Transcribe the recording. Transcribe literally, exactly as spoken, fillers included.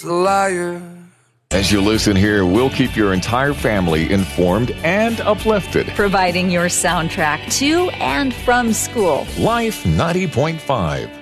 a liar. As you listen here, we'll keep your entire family informed and uplifted. Providing your soundtrack to and from school. Life ninety point five.